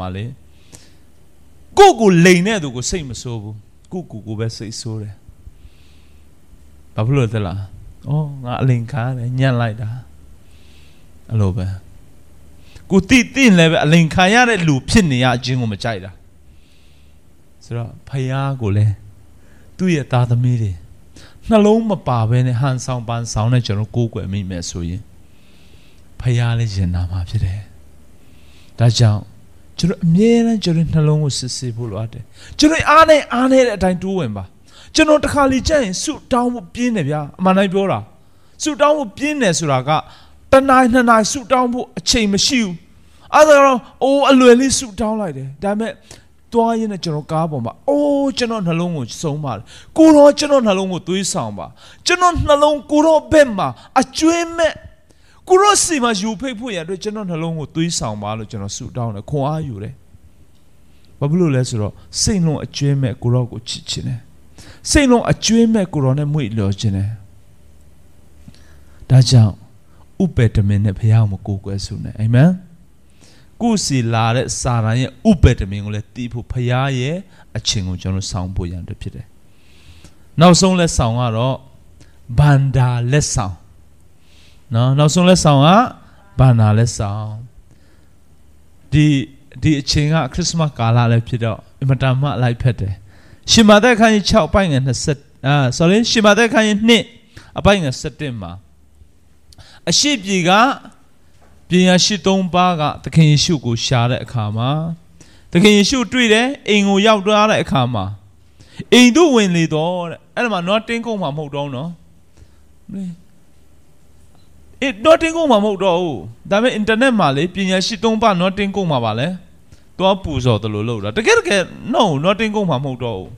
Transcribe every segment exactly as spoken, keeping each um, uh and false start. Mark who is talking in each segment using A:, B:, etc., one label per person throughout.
A: မှာလေကိုကိုလိန်တဲ့သူကိုစိတ်မဆိုးဘူးကိုကိုကိုပဲစိတ်ဆိုးတယ်ဘာဖြစ်လို့လဲလားအော်ငါအလိန်ခါတယ်ညံ့လိုက်တာအဲ့လိုပဲကိုတိတိလည်းပဲအလိန်ခံရတဲ့လူဖြစ်နေရအချင်းကိုမကြိုက်တာဆိုတော့ဖယားကိုလည်းသူ့ရဲ့သားသမီးတွေနှလုံးမပါဘဲနဲ့ဟန်ဆောင်ပန်းဆောင်နဲ့ကျွန်တော်ကိုးကွယ်မိမယ်ဆိုရင်ဖယားလည်းရင်နာမှာဖြစ်တယ်ဒါကြောင့်ကျွန်တော်အမြဲတမ်းကျွန်တော်နှလုံးကိုစစ်ဆေးဖို့လိုအပ်တယ်ကျွန်တော်အားနဲ့အားနဲ့တဲ့အတိုင်းတိုးဝင်ပါကျွန်တော်တစ်ခါလေကြရင်ဆုတောင်းဖို့ပြင်းတယ်ဗျာအမှန်တိုင်းပြောတာဆုတောင်းဖို့ပြင်းတယ်ဆိုတာကတနိုင်နှစ်နိုင်ဆုတောင်းဖို့အချိန်မရှိဘူးအဲ့ဒါတော့အိုးအလွယ်လေးဆုတောင်းလိုက်တယ်ဒါပေမဲ့တွားရင်းနဲ့ကျွန်တော်ကားပေါ်မှာအိုးကျွန်တော်နှလုံးကိုစုံပါတယ်ကိုတော့ကျွန်တော်နှလုံးကိုသွေးဆောင်ပါကျွန်တော်နှလုံးကိုတော့ဘက်မှာအကျွေးမဲ့ကိုတော့စီမှာယူဖိတ်ဖို့ရအတွက်ကျွန်တော်နှလုံးကိုသွေးဆောင်ပါလို့ကျွန်တော်ဆုတောင်းတယ်ခွန်အားယူတယ်ဘာဖြစ်လို့လဲဆိုတော့စိတ်လုံးအကျွေးမဲ့ကိုတော့ကိုချစ်ချင်တယ်စိတ်လုံးအကျွေးမဲ့ကိုတော့နဲ့မွေ့လျော်ချင်တယ်ဒါကြောင့်ဥပ္ပတမင်နဲ့ဘုရားကိုကိုးကွယ်ဆုနေအာမင်ကိုစီလာတဲ့စာရန်ရဲ့ဥပ္ပတမင်ကိုလည်းတီးဖို့ဖရားရဲ့အချင်းကိုကျွန်တော်ဆောင်းဖို့ရန်အတွက်ဖြစ်တယ်။နောက်ဆုံးလက်ဆောင်ကတော့ဘန္တာလက်ဆောင်နော်နောက်ဆုံးလက်ဆောင်ကဘန္တာလက်ဆောင်ဒီဒီအချင်းကခရစ်စမတ်ကာလလည်းဖြစ်တော့အမတန်မှလိုက်ဖက်တယ်။ရှင်မာသက်ခန်းကြီး၆ပိုင်းငယ်၂၀အာ sorry ရှင်မာသက်ခန်းကြီး၂အပိုင်းငယ်၁၁မှာအရှိပြေကပညာရှိသုံးပါးကသခင်ယေရှုကိုရှာတဲ့အခါမှာသခင်ယေရှုတွေ့တယ်အိမ်ကိုရောက်သွားတဲ့အခါမှာအိမ်တို့ဝင်လေတော့တဲ့အဲ့ဒါမှတော့တင်းကုန်းမှာမဟုတ်တော့နော်အေးတော့တင်းကုန်းမှာမဟုတ်တော့ဘူးဒါပေမဲ့အင်တာနက်မှာလေပညာရှိသုံးပါးတော့တင်းကုန်းမှာပါလေတော့ပူဇော်တယ်လို့လို့တာတကယ်တကယ် no တော့တင်းကုန်းမှာမဟုတ်တော့ဘူး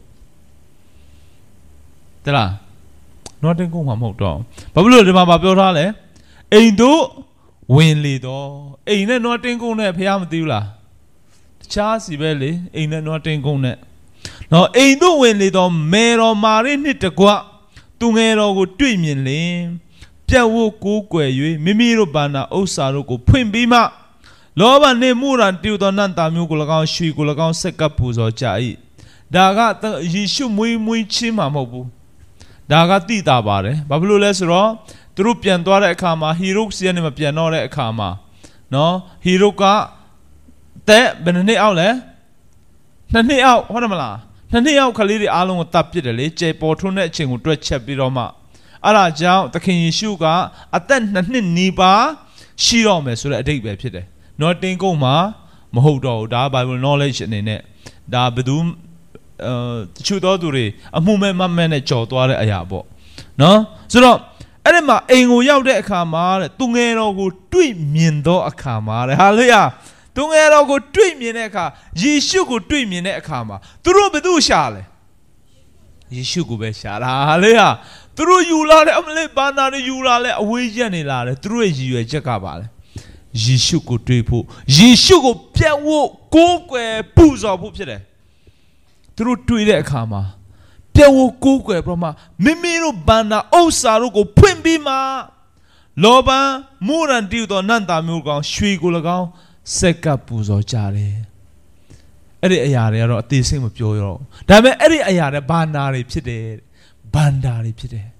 A: တလားတော့တင်းကုန်းမှာမဟုတ်တော့ဘာဖြစ်လို့ဒီမှာပြောထားလဲအိမ်တို့ဝင်လေတော့အိမ်နဲ့နွားတင်းကုန်းနဲ့ဖះမသိဘူးလားတခြားစီပဲလေအိမ်နဲ့နွားတင်းကုန်းနဲ့နော်အိမ်တို့ဝင်လေတော့မေတော်မာရိနှစ်တကွသူငယ်တော်ကိုတွေ့မြင်လင်ပြတ်ဝတ်ကိုးကွယ်၍မိမိတို့ဘာနာဥစ္စာတို့ကိုဖွင့်ပြီးမှလောဘနှင့်မှုရန်tiêuတော်နတ်သားမျိုးကို၎င်းရွှေကို၎င်းဆက်ကပ်ပူဇော်ကြ၏ဒါကယေရှုမွေးမွေးချင်းမှာမဟုတ်ဘူးဒါကတိတာပါတယ်ဘာဖြစ်လို့လဲဆိုတော့သူတို့ပြန်သွားတဲ့အခါမှာဟီရုစီကနေမပြန်တော့တဲ့အခါမှာနော်ဟီရုကတဲ့ဘယ်နှစ်အောက်လဲနှစ်နှစ်အောက်ဟုတ်တယ်မလားနှစ်နှစ်အောက်ကလေးတွေအားလုံးကိုတပ်ပစ်တယ်လေကျေပေါ်ထွန်းတဲ့အချိန်ကိုတွက်ချက်ပြီးတော့မှအဲ့ဒါကြောင့်သခင်ယေရှုကအသက်နှစ်နှစ်နီးပါးရှိတော့မယ်ဆိုတဲ့အဓိပ္ပာယ်ဖြစ်တယ်နော်တင်းကုန်းမှာမဟုတ်တော့ဘူးဒါ Bible knowledge အနေနဲ့ဒါဘယ်သူအဲတချို့သောသူတွေအမှုမဲ့မမဲ့နဲ့ကြော်သွားတဲ့အရာပေါ့နော်ဆိုတော့အဲ့ဒီမှာအိမ်ကိုရောက်တဲ့အခါမှာတဲ့သူငယ်တော်ကိုတွေ့မြင်သောအခါမှာတဲ့ဟာလေယာသူငယ်တော်ကိုတွေ့မြင်တဲ့အခါယေရှုကိုတွေ့မြင်တဲ့အခါမှာသူတို့ဘယ်သူရှာလဲယေရှုကိုပဲရှာတာဟာလေယာသူတို့ယူလာတဲ့အမလေးဘာသာတွေယူလာလဲအဝေးရက်နေလာတယ်သူတို့ရဲ့ရည်ရွယ်ချက်ကပါလေယေရှုကိုတွေ့ဖို့ယေရှုကိုပြတ်ဝတ်ကိုးကွယ်ပူဇော်ဖို့ဖြစ်တယ်သူတို့တွေ့တဲ့အခါမှာပြတ်ဝတ်ကိုးကွယ်ပြီးမှမိမိတို့ဘာနာဥစ္စာတို့ကိုဖွင့်ပြီးမှလောဘမူရန်တီတော်နန္တာမျိုးကောင်ရွှေကို၎င်းဆက်ကပ်ပူဇော်ကြတယ်အဲ့ဒီအရာတွေကတော့အသေးစိတ်မပြောရတော့ဒါပေမဲ့အဲ့ဒီအရာတွေဘာနာတွေဖြစ်တယ်ဘန္တာတွေဖြစ်တယ်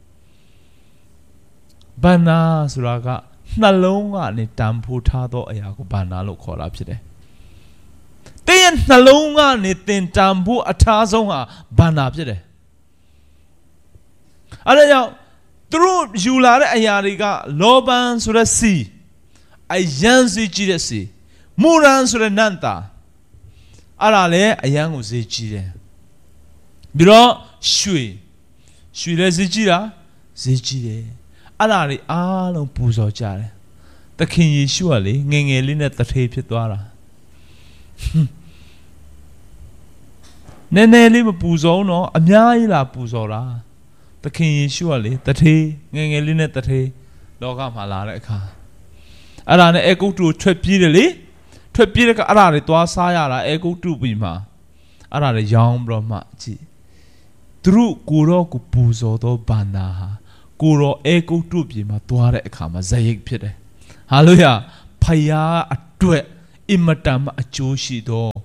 A: ဘန္နာဆိုတာကနှလုံးကနေတန်ဖိုးထားသောအရာကိုဘန္နာလို့ခေါ်တာဖြစ်တယ်တဲ့ရဲ့နှလုံးကနေတင်တန်ဖို့အထားဆုံးဟာဘန္နာဖြစ်တယ်အဲ့ဒါကြောင့်သူတို့ယူလာတဲ့အရာတွေကလောဘန်ဆိုတဲ့စီအယံစီကြီးတဲ့စီမူရန်ဆိုတဲ့နန္တာအဲ့ဒါလည်းအယံကိုဈေးကြီးတယ်ပြီးတော့ရွှေရွှေလည်းဈေးကြီးတာဈေးကြီးတယ်အဲ့ဒါတွေအားလုံးပူဇော်ကြတယ်သခင်ယေရှုကလေငယ်ငယ်လေးနဲ့တထေးဖြစ်သွားတာနည်းနည်းလေးမပူဇော်တော့အများကြီးလာပူဇော်တာသခင်ယေရှုကလေတထေးငယ်ငယ်လေးနဲ့တထေးလောကမှာလာတဲ့အခါအဲ့ဒါနဲ့အေဂုတ်တုထွက်ပြေးတယ်လေထွက်ပြေးတဲ့ကအဲ့ဒါတွေသွားစားရတာအေဂုတ်တုပြီးမှအဲ့ဒါတွေရောင်းပြီးတော့မှကြည့်သူတို့ကိုတော့ကိုပူဇော်တော့ဘာနာဟာကိုတော့အေဂုတ်တုပြီးမှသွားတဲ့အခါမှာဇယိတ်ဖြစ်တယ်ဟာလေယာဖယားအတွက်အင်မတန်မှအကျိုးရှိတော့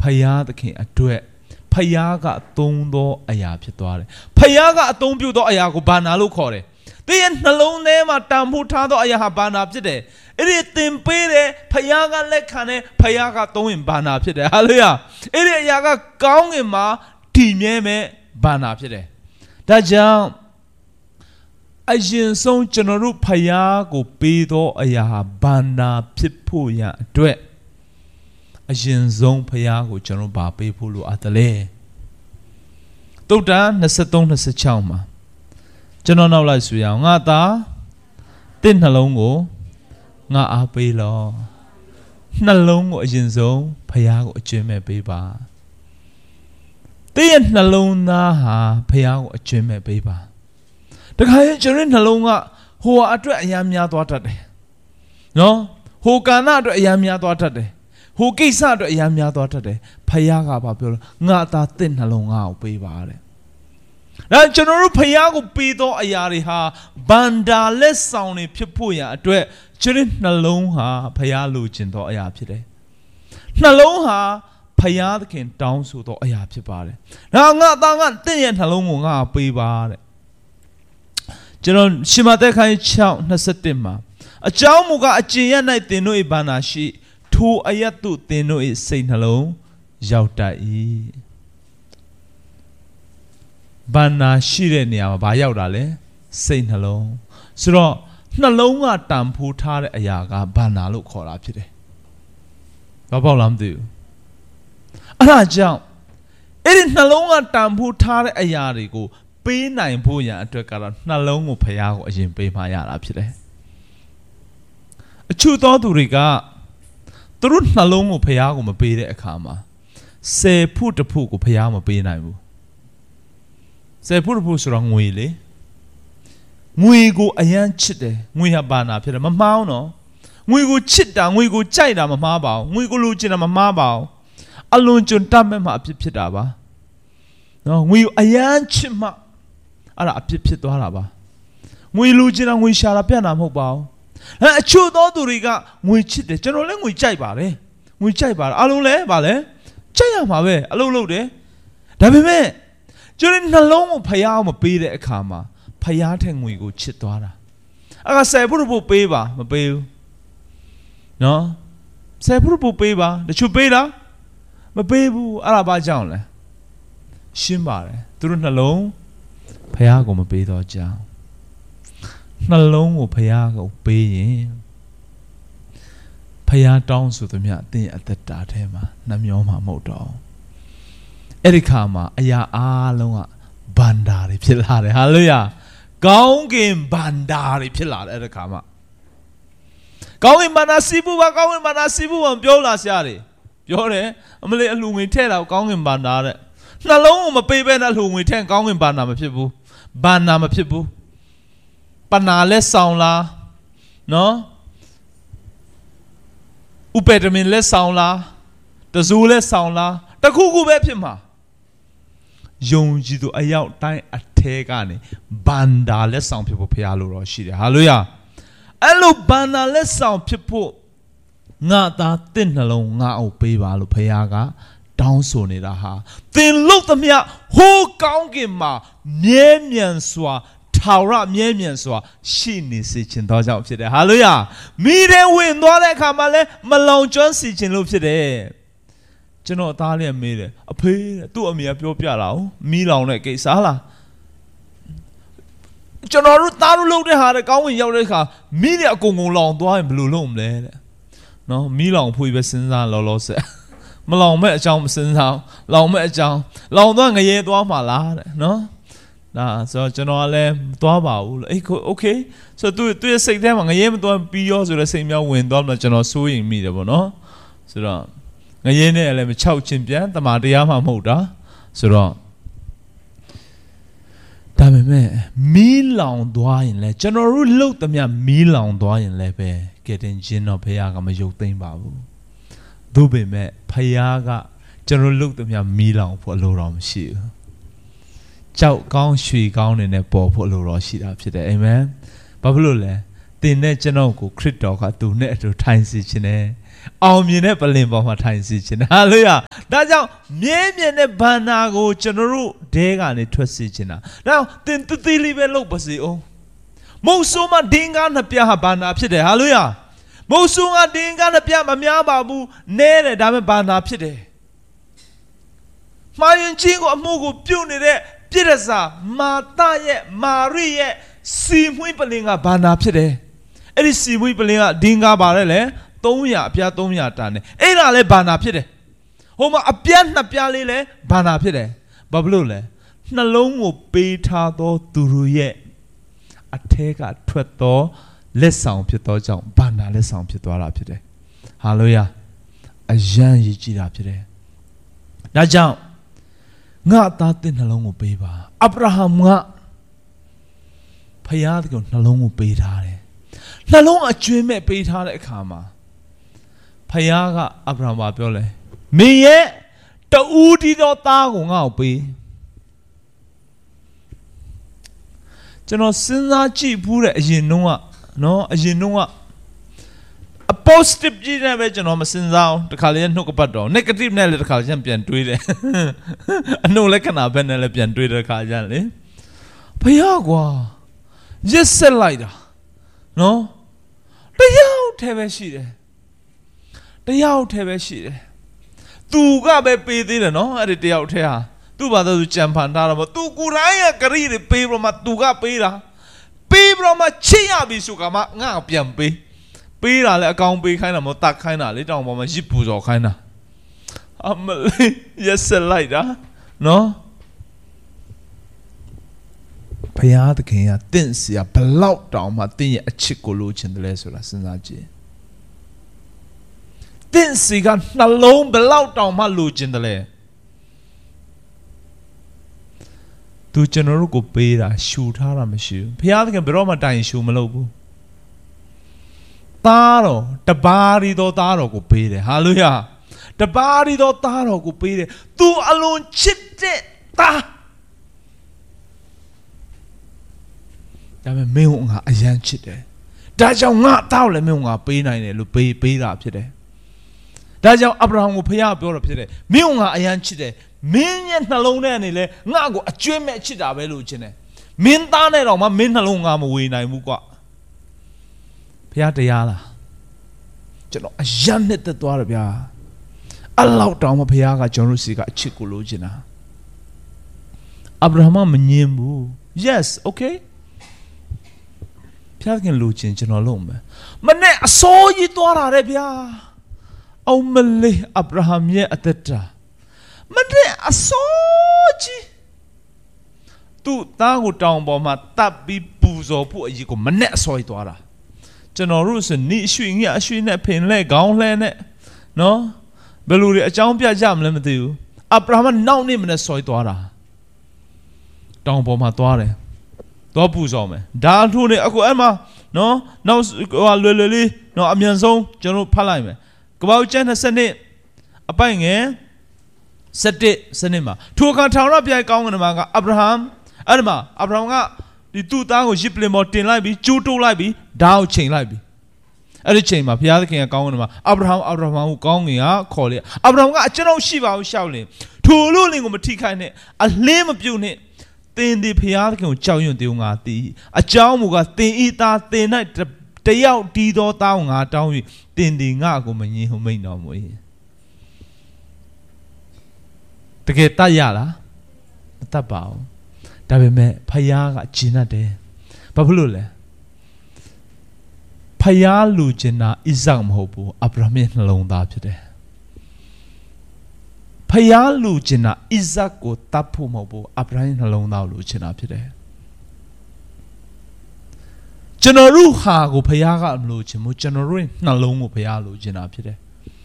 A: ယားသခင်အတွက်ဖယားကအသုံးသောအရာဖြစ်သွားတယ်ဖယားကအသုံးပြုသောအရာကိုဘာနာလို့ခေါ်တယ်သင်ရဲ့နှလုံးထဲမှာတန်ဖိုးထားသောအရာဟာဘာနာဖြစ်တယ်အဲ့ဒီသင်ပေးတယ်ဖယားကလက်ခံတယ်ဖယားကသုံးရင်ဘာနာဖြစ်တယ်ဟာလေလုယာအဲ့ဒီအရာကကောင်းကင်မှာတည်မြဲမဲ့ဘာနာဖြစ်တယ်ဒါကြောင့်အရင်ဆုံးကျွန်တော်တို့ဖယားကိုပေးသောအရာဟာဘာနာဖြစ်ဖို့ရအတွက်အရင်ဆုံးဖယားကိုကျွန်တော်ဘာပေးဖို့လိုအပ်တယ်လဲသုတ္တန်၂၃ ၂၆မှာကျွန်တော်နောက်လိုက်ဆိုရအောင်ငါသားတင့်နှလုံးကိုငါအားပေးလောနှလုံးကိုအရင်ဆုံးဖယားကိုအကျဉ်းမဲ့ပေးပါတင့်ရဲ့နှလုံးသားဟာဖယားကိုအကျဉ်းမဲ့ပေးပါတခါရင်ကျွန်တော်နှလုံးကဟိုအတွက်အများများသွားတတ်တယ်နော်ဟိုကာဏအတွက်အများများသွားတတ်တယ်ဟိုကိစ္စအတွက်အများများသွားတတ်တယ်ဖယားကဘာပြောလဲငါသားတင့်နှလုံးငါ့ကိုပေးပါတဲ့ဒါကျွန်တော်တို့ဖယားကိုပေးသောအရာတွေဟာဗန္တာလက်ဆောင်တွေဖြစ်ဖို့ရအတွက်ကျွန်တော်နှလုံးဟာဖယားလိုချင်သောအရာဖြစ်တယ်နှလုံးဟာဖယားသခင်တောင်းဆိုသောအရာဖြစ်ပါတယ်ဒါငါသားကတင့်ရဲ့နှလုံးကိုငါပေးပါတဲ့ကျွန်တော်ရှမသက်ခန်း၆ ၂၁မှာအကြောင်းမူကားအကျင့်ရ၌သင်တို့၏ဘာနာရှိထိုအယတ်သို့သင်တို့၏စိတ်နှလုံးရောက်တတ်၏ဘာနာရှိတဲ့နေရာမှာဘာရောက်တာလဲစိတ်နှလုံးဆိုတော့နှလုံးကတန်ဖိုးထားတဲ့အရာကဘာနာလို့ခေါ်တာဖြစ်တယ်ဘာပေါ့လားမသိဘူးအဲ့ဒါကြောင့်အဲ့ဒီနှလုံးကတန်ဖိုးထားတဲ့အရာတွေကိုပေးနိုင်ဖို့ရန်အတွက်ကတော့နှလုံးကိုဖယားကိုအရင်ပေးမှရတာဖြစ်တယ်အချို့သောသူတွေကသူတို့နှလုံးကိုဖယားကိုမပေးတဲ့အခါမှာဆယ်ဖို့တစ်ဖို့ကိုဖယားမပေးနိုင်ဘူးဆယ်ဖို့တစ်ဖို့ဆိုတော့ငွေလေငွေကိုအရန်ချစ်တယ်ငွေဟာဘာနာဖြစ်တယ်မမှားဘူးနော်ငွေကိုချစ်တာငွေကိုကြိုက်တာမမှားပါဘူးငွေကိုလိုချင်တာမမှားပါဘူးအလွန်ကျွံတတ်မဲ့မှအဖြစ်ဖြစ်တာပါနော်ငွေကိုအရန်ချစ်မှအဲ့ဒါအဖြစ်ဖြစ်သွားတာပါငွေလိုချင်တာငွေရှာတာပြတ်တာမဟုတ်ပါဘူးအဲအချို့သောသူတွေကငွေချစ်တယ်ကျွန်တော်လည်းငွေကြိုက်ပါတယ်ငွေကြိုက်ပါတယ်အလုံးလည်းဗာလဲကြိုက်ရမှာပဲအလုပ်လုပ်တယ်ဒါပေမဲ့ကျွန်တော်နှလုံးကိုဖယားမပေးတဲ့အခါမှာဖယားထက်ငွေကိုချစ်သွားတာအဲ့ကဆယ်ဖို့ဖို့ပေးပါမပေးဘူးနော်ဆယ်ဖို့ဖို့ပေးပါတချို့ပေးလားမပေးဘူးအဲ့ဒါဘာကြောင့်လဲရှင်းပါတယ်သူတို့နှလုံးဖယားကိုမပေးတော့ကြောင်းနှလုံးကိုဖယားကိုပေးရင်ဖယားတောင်းဆိုသမျှအသင်အသက်တာထဲမှာနှမျောမှာမဟုတ်တော့အဲ့ဒီခါမှာအရာအားလုံးကဗန္တာတွေဖြစ်လာတယ်ဟာလေလုယာကောင်းကင်ဗန္တာတွေဖြစ်လာတယ်အဲ့ဒီခါမှာကောင်းကင်ဗန္တာစီးပူပါကောင်းကင်ဗန္တာစီးပူပါပြောလာဆရာတွေပြောတယ်အမလေးအလှငွေထဲ့တာကောင်းကင်ဗန္တာတဲ့နှလုံးကိုမပေးဘဲနဲ့အလှငွေထဲ့ကောင်းကင်ဗန္တာမဖြစ်ဘူးဗန္တာမဖြစ်ဘူးပနာလက်ဆောင်လားနော်ဥပဒေမင်းလက်ဆောင်လားတဇူလက်ဆောင်လားတခုခုပဲဖြစ်မှာယုံကြည်သူအယောက်တိုင်းအထဲကနေဗန္တာလက်ဆောင်ဖြစ်ဖို့ဖရားလိုတော့ရှိတယ်ဟာလေလုယာအဲ့လိုဗန္တာလက်ဆောင်ဖြစ်ဖို့ငါသားတင့်နှလုံးငါ့ကိုပေးပါလို့ဖရားကတောင်းဆိုနေတာဟာသင်လို့သမျှဟိုးကောင်းကင်မှာမြဲမြံစွာထာဝရမြဲမြံစွာရှိနေစေခြင်းသောကြောင့်ဖြစ်တယ်ဟာလေလုယာမိတဲ့ဝင်သွားတဲ့အခါမှာလဲမလောင်ကျွမ်းစီခြင်းလို့ဖြစ်တယ်ကျွန်တော်အသားလေးမေးတယ်အဖေတဲ့သူ့အမေကပြောပြတာ哦မီးလောင်တဲ့ကိစ္စလားကျွန်တော်တို့သားတို့လုပ်တဲ့ဟာတဲ့ကောင်းဝင်ရောက်တဲ့အခါမီးတဲ့အကုန်ကုန်လောင်သွားရင်ဘယ်လိုလုပ်မလဲတဲ့နော်မီးလောင်ဖွေးပဲစဉ်းစားလောလောဆယ်မလောင်မဲ့အကြောင်းမစဉ်းစားလောင်မဲ့အကြောင်းလောင်သွားငရဲသွားမှာလားတဲ့နော်ဒါဆိုတော့ကျွန်တော်ကလည်းမသွားပါဘူးလို့အေးโอเคဆိုတော့သူသူရဲ့စိတ်ထဲမှာငရဲမသွားပြီးရောဆိုတော့စိတ်များဝင်သွားမှကျွန်တော်စိုးရိမ်မိတယ်ပေါ့နော်ဆိုတော့ငရဲနဲ့လည်းမချောက်ချင်းပြန်တမာတရားမှမဟုတ်တာဆိုတော့ဒါပေမဲ့မီးလောင်သွားရင်လည်းကျွန်တော်တို့လှုပ်သမျှမီးလောင်သွားရင်လည်းပဲကဲတင်ခြင်းတော့ဖခင်ကမယုတ်သိမ့်ပါဘူးသို့ပေမဲ့ဖခင်ကကျွန်တော်လှုပ်သမျှမီးလောင်ဖို့အလိုတော်မရှိဘူးကြောက်ကောင်းရွှေကောင်းနေနဲ့ပေါ်ဖို့အလိုတော်ရှိတာဖြစ်တယ်အာမင်ဘာဖြစ်လို့လဲတင်တဲ့ကျွန်တော်ကိုခရစ်တော်ကသူနဲ့အတူထိုင်စီခြင်းနဲ့အောင်မြင်တဲ့ပလင်ပေါ်မှာထိုင်စီခြင်းဟာလေယာဒါကြောင့်မြဲမြံတဲ့ဘန္နာကိုကျွန်တော်တို့ဒဲကနေထွက်စီခြင်းတာဒါကြောင့်တင်တသေးလေးပဲလုပ်ပါစေအောင်မုတ်ဆိုးမှဒင်္ဂါနှစ်ပြားဟာဘန္နာဖြစ်တယ်ဟာလေယာမုတ်ဆိုးကဒင်္ဂါနှစ်ပြားမများပါဘူးနဲတယ်ဒါပေမဲ့ဘန္နာဖြစ်တယ်မာရင်ချင်းကိုအမှုကိုပြုတ်နေတဲ့ပြည့်ရစာမာတရဲ့မာရိရဲ့စီမွှေးပလင်ကဘန္နာဖြစ်တယ်အဲ့ဒီစီမွှေးပလင်ကဒင်္ဂါပါတယ်လေသုံးရာအပြားသုံးရာတန်တယ်အဲ့ဒါလည်းဘာနာဖြစ်တယ်ဟိုမှာအပြားနှစ်ပြားလေးလည်းဘာနာဖြစ်တယ်ဘာဖြစ်လို့လဲနှလုံးကိုပေးထားသောသူတို့ရဲ့အထဲကထွက်သောလက်ဆောင်ဖြစ်သောကြောင့်ဘာနာလက်ဆောင်ဖြစ်သွားတာဖြစ်တယ်ဟာလေယာအယံရည်ကြည်တာဖြစ်တယ်ဒါကြောင့်ငါသားတဲ့နှလုံးကိုပေးပါအာဗြဟံကဖယားကိုနှလုံးကိုပေးထားတယ်နှလုံးအကျွင်းမဲ့ပေးထားတဲ့အခါမှာဖယားကအာဗြဟံဘာပြောလဲမင်းရဲ့တူးတီသောသားကိုငါ့ကိုပေးကျွန်တော်စဉ်းစားကြည့်ဘူးတဲ့အရင်တုန်းကနော်အရင်တုန်းကအ positive ကြည့်နေပဲကျွန်တော်မစဉ်းစားအောင်တခါလေနှုတ်ကပတ်တော့ negative နဲ့လည်းတခါကျန်ပြန်တွေးတယ်အနှုတ်လက္ခဏာဘက်နဲ့လည်းပြန်တွေးတဲ့ခါကျန်လေဖယားကွာရစ်ဆက်လိုက်တာနော်တရားထဲပဲရှိတယ်တရားထဲပဲရှိတယ်သူကပဲပေးသေးတယ်နော်အဲ့ဒီတရားထဲဟာသူ့ဘာသာသူကြံဖန်ထားတာပေါ့သူကိုယ်တိုင်ကဂရိတွေပေးပြီးမှသူကပေးတာပေးပြီးမှချစ်ရပြီဆိုကမှငါပြန်ပေးပေးတာလည်းအကောင်ပေးခိုင်းတာမဟုတ်တတ်ခိုင်းတာလေတောင်ပေါ်မှာရစ်ပူစော်ခိုင်းတာအမလေးရက်ဆက်လိုက်တာနော်ဘုရားသခင်ကတင့်စီကဘလောက်တောင်မှတင့်ရဲ့အချစ်ကိုလိုချင်တယ်လဲဆိုတာစဉ်းစားကြည့်တင့်စီကနှလုံးဘလောက်တောင်မှလိုချင်တယ်လဲသူကျွန်တော်တို့ကိုပေးတာရှူထားတာမရှိဘူးဘုရားသခင်ဘယ်တော့မှတိုင်ရှူမလုပ်ဘူးသားတော်တပါးရီတော်သားတော်ကိုပေးတယ်ဟာလေလုယာတပါးရီတော်သားတော်ကိုပေးတယ်သူအလွန်ချစ်တဲ့သားဒါပေမဲ့မင်းကငါအယမ်းချစ်တယ်ဒါကြောင့်ငါတောက်လည်းမင်းကငါပေးနိုင်တယ်လို့ပေးပေးတာဖြစ်တယ်ဒါကြောင့်အာဗြဟံကိုဖခင်ပြောတာဖြစ်တယ်မင်းကငါအယမ်းချစ်တယ်မင်းရဲ့နှလုံးထဲကနေလဲငါ့ကိုအကျွမ်းမဲ့ချစ်တာပဲလို့ချင်းတယ်မင်းသားနဲ့တော့မှမင်းနှလုံးငါမဝေနိုင်ဘူးကွာဖခင်တရားလားကျွန်တော်အယမ်းနဲ့တက်သွားတယ်ဗျာအလောက်တောင်မှဖခင်ကကျွန်တော်စီကအချစ်ကိုလိုချင်တာအာဗြဟံမငြင်းဘူး yes okayဖခင်လိုချင်ကျွန်တော်လုပ်မယ်မနဲ့အစိုးရသွားတာလေဗျာအောင်မလေးအာဗြဟံရဲ့အသက်တာမနဲ့အစိုးကြီးသူ့သားကိုတောင်ပေါ်မှာတပ်ပြီးပူဇော်ဖို့အရေးကိုမနဲ့အစိုးရသွားတာကျွန်တော်တို့ဆိုနေရွှေငှက်အရွှေနဲ့ဖင်လဲခေါင်းလဲနဲ့နော်ဘယ်လိုတွေအကြောင်းပြကြမလဲမသိဘူးအာဗြဟံနောက်နေ့မနဲ့ဆွဲသွားတာတောင်ပေါ်မှာသွားတယ်တော့ပူဇော်မယ်ဒါအထိုးနေအခုအဲ့မှာနော်နောက်ဟိုလွယ်လွယ်လေးနော်အမြန်ဆုံးကျွန်တော်ဖတ်လိုက်မယ်ကပ္ပဦးကျမ်း၂၀နှစ်အပိုင်ငယ်၁၁စနစ်မှာထိုအခါထာဝရဘုရားကောင်းကင်မှာကအာဗြဟံအဲ့ဒီမှာအာဗြဟံကဒီသူ့သားကိုရစ်ပလင်ပေါ်တင်လိုက်ပြီးကျိုးတိုးလိုက်ပြီးဓာတ်ကိုချိန်လိုက်ပြီးအဲ့ဒီချိန်မှာဘုရားသခင်ကကောင်းကင်မှာအာဗြဟံအာဗြဟံကိုကောင်းကင်ကခေါ်လေအာဗြဟံကအကျွန်ုပ်ရှိပါဘူးရှောက်လင်ထိုလို့လင်ကိုမထိခိုက်နဲ့အလင်းမပြုတ်နဲ့သင်ဒီဘုရားသခင်ကိုကြောက်ရွံ့သေးငါတည်အကြောင်းမူကားသင်ဤသားသင်၌တယောက်တီးသောသားကိုငါတောင်း၍သင်ဒီငါကိုမငြင်းဟုမိန်တော်မူ၏တကယ်တတ်ရလားမတတ်ပါဘူးဒါပေမဲ့ဖယားကဂျင်းတ်တယ်ဘာဖြစ်လို့လဲဖယားလူကျင်တာဣဇက်မဟုတ်ဘူးအာဗြဟံရဲ့နှလုံးသားဖြစ်တယ်ဖယားလူကျင်တာဣဇက်ကိုတတ်ဖို့မဟုတ်ဘူးအာဗြဟံရဲ့နှလုံးသားကိုလူကျင်တာဖြစ်တယ်ကျွန်တော်တို့ဟာကိုဖယားကမလို့ချင်ဘူးကျွန်တော်တို့ရဲ့နှလုံးကိုဖယားလူကျင်တာဖြစ်တယ်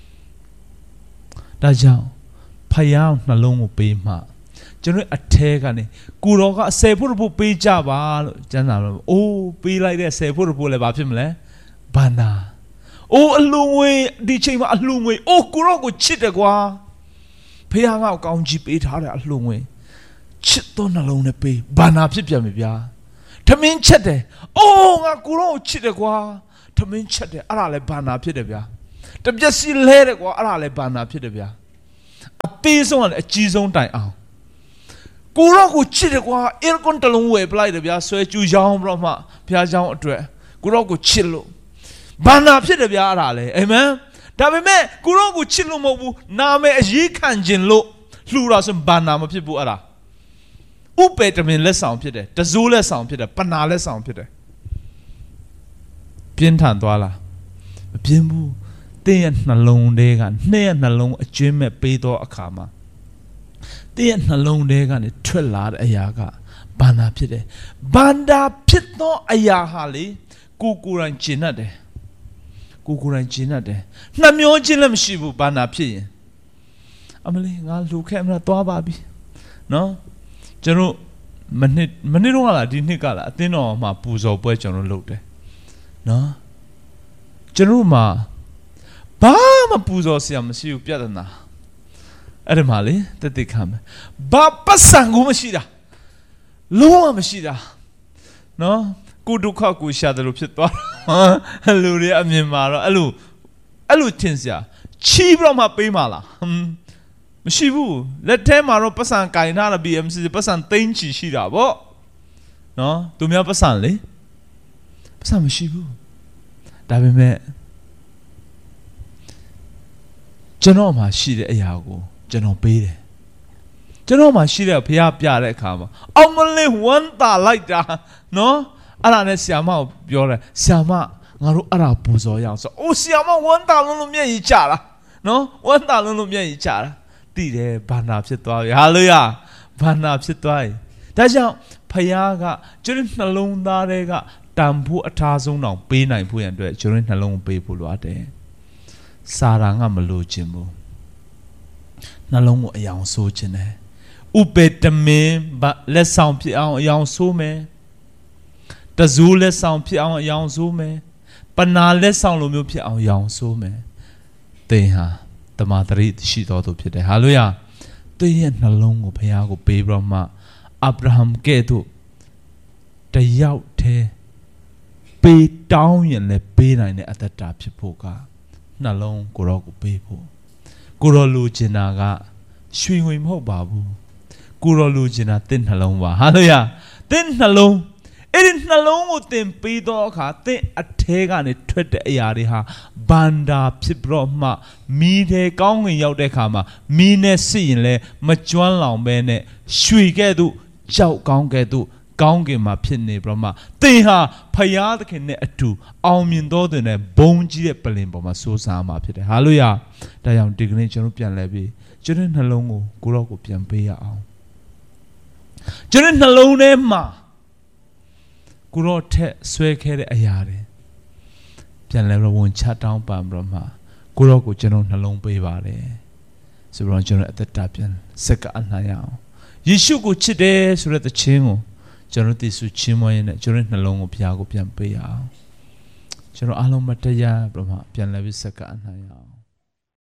A: ဒါကြောင့်ဖယားနှလုံးကိုပေးမှကျွန်တော်အထဲကနေကိုတော်ကဆယ်ဖို့ဖို့ပေးကြပါလို့ကျမ်းစာလို့အိုးပေးလိုက်တဲ့ဆယ်ဖို့ဖို့လည်းဘာဖြစ်မလဲဘာနာအိုးအလူငွေဒီချိန်မှာအလူငွေအိုးကိုတော်ကိုချစ်တယ်ကွာဖယားငါ့ကိုကောင်းကြီးပေးထားတယ်အလူငွေချစ်သောနှလုံးနဲ့ပေးဘာနာဖြစ်ပြန်ပြီဗျာထမင်းချက်တယ်အိုးငါကိုရောချစ်တယ်ကွာထမင်းချက်တယ်အဲ့ဒါလည်းဘာနာဖြစ်တယ်ဗျာတပြက်စီလဲတယ်ကွာအဲ့ဒါလည်းဘာနာဖြစ်တယ်ဗျာအသေးဆုံးကအကြီးဆုံးတိုင်အောင်ကိုရောကိုချစ်တယ်ကွာအဲကွန်တလုံးဝယ်ပလိုက်တယ်ဗျာဆွဲကျူချောင်းပြီးတော့မှဘုရားเจ้าအတွက်ကိုရောကိုချစ်လို့ဘာနာဖြစ်တယ်ဗျာအဲ့ဒါလည်းအာမင်ဒါပေမဲ့ကိုရောကိုချစ်လို့မဟုတ်ဘူးနာမည်အရေးခံခြင်းလို့လှူတာဆိုဘာနာမဖြစ်ဘူးအဲ့ဒါဥပေတမင်လက်ဆောင်ဖြစ်တယ်တဇိုးလက်ဆောင်ဖြစ်တယ်ပနာလက်ဆောင်ဖြစ်တယ်ပြင်းထန်သွားလားမပြင်းဘူးတင်းရဲ့နှလုံးတွေကနှစ်ရဲ့နှလုံးအကျွင်းမဲ့ပေးသောအခါမှာတင်းရဲ့နှလုံးတွေကနေထွက်လာတဲ့အရာကဘာနာဖြစ်တယ်ဘာနာဖြစ်သောအရာဟာလေကိုကိုယ်တိုင်ကျင့်တတ်တယ်ကိုကိုယ်တိုင်ကျင့်တတ်တယ်နှမျောခြင်းလည်းမရှိဘူးဘာနာဖြစ်ရင်အမလေးငါလူခဲ့မလားသွားပါပြီနော်ကျွန်တော်မနစ်မနစ်တော့လားဒီနှစ်ကလားအသင်းတော်မှာပူဇော်ပွဲကျွန်တော်လုပ်တယ်နော်ကျွန်တော်မှာဘာမှပူဇော်စရာမရှိဘူးပြဿနာအဲ့ဒီမှာလေတတိခံမယ်ဘာပတ်စံကိုမရှိတာလုံးဝမရှိတာနော်ကိုဒုက္ခကိုရှာတယ်လို့ဖြစ်သွားတာလူတွေအမြင်မှာတော့အဲ့လိုအဲ့လိုထင်စရာချီးပြီးတော့မှပေးမှာလားမရှိဘူးလက်ထဲမှာတော့ပတ်စံကင်ထားတာ B M C ပတ်စံသိန်းချီရှိတာဗောနော်သူများပတ်စံလေပတ်စံမရှိဘူးဒါပေမဲ့ကျွန်တော်မှာရှိတဲ့အရာကိုကျွန်တော်ပေးတယ်ကျွန်တော်မှာရှိတဲ့ဖရားပြတဲ့အခါမှာအောင်မလေးဝမ်းသာလိုက်တာနော်အဲ့ဒါနဲ့ဆရာမကိုပြောတယ်ဆရာမငါတို့အဲ့ဒါပူဇော်ရအောင်ဆိုအိုးဆရာမဝမ်းသာလုံးလုံးမျက်ရည်ကျလာနော်ဝမ်းသာလုံးလုံးမျက်ရည်ကျလာတည်တယ်ဘာနာဖြစ်သွားပြီဟာလေယာဘာနာဖြစ်သွားပြီဒါကြောင့်ဖရားကကျွန်တော်နှလုံးသားတွေကတန်ဖို့အထားဆုံးတောင်ပေးနိုင်ဖို့ရန်အတွက်ကျွန်တော်နှလုံးပေးဖို့လိုအပ်တယ်စာရာငါမလိုချင်ဘူးနှလုံးကိုအယောင်ဆိုးခြင်းတယ်ဥပေတမင်လက်ဆောင်ဖြစ်အောင်အယောင်ဆိုးမယ်တဇိုးလက်ဆောင်ဖြစ်အောင်အယောင်ဆိုးမယ်ပနာလက်ဆောင်လိုမျိုးဖြစ်အောင်အယောင်ဆိုးမယ်သင်ဟာတမန်တော်ရှိတော်သူဖြစ်တယ်ဟာလေယာသင်ရဲ့နှလုံးကိုဘုရားကိုပေးပြီးတော့မှအာဗြဟံကဲ့သို့တယောက်တည်းပေးတောင်းရင်လည်းပေးနိုင်တဲ့အတ္တတာဖြစ်ဖို့ကနှလုံးကိုရောကိုပေးဖို့ကိုရောလူကျင်တာကရွှေငွေမဟုတ်ပါဘူးကိုရောလူကျင်တာတင့်နှလုံးပါဟာလေယာတင့်နှလုံးအဲ့ဒီနှလုံးကိုသင်ပေးတော့အခါသင်အထဲကနေထွက်တဲ့အရာတွေဟာဘန္တာဖြစ်ပြီးတော့မှမီးထဲကောင်းငင်ရောက်တဲ့အခါမှာမီးနဲ့စစ်ရင်လည်းမကျွမ်းလောင်ပဲနဲ့ရွှေကဲ့သို့ကြောက်ကောင်းကဲ့သို့ကောင်းကင်မှာဖြစ်နေပြီးတော့မှသင်ဟာဖယားသခင်နဲ့အတူအောင်မြင်တော်တဲ့နဲ့ဘုံကြီးတဲ့ပလင်ပေါ်မှာစိုးစားမှာဖြစ်တယ်ဟာလေယာဒါကြောင့်ဒီကနေ့ကျွန်တော်ပြန်လဲပြီးကျွန်တော်နှလုံးကိုကိုရောကိုပြန်ပေးရအောင်ကျွန်တော်နှလုံးထဲမှာကိုရောထက်ဆွဲခဲ့တဲ့အရာတွေပြန်လဲတော့ဝင်ချတောင်းပန်ပြီးတော့မှကိုရောကိုကျွန်တော်နှလုံးပေးပါတယ်ဆိုတော့ကျွန်တော်အသက်တာပြန်စက္ကအနှံ့ရအောင်ယေရှုကိုချစ်တယ်ဆိုတဲ့သခြင်းကိုကျွန်တော်သိစုချင်းမွေးနဲ့ကျွန်တော်နှလုံးကိုဘုရားကိုပြန်ပေးရအောင်ကျွန်တော်အားလုံးမတရားပြီးတော့မှပြန်လဲပြီးစက္ကအနှံ့ရအောင်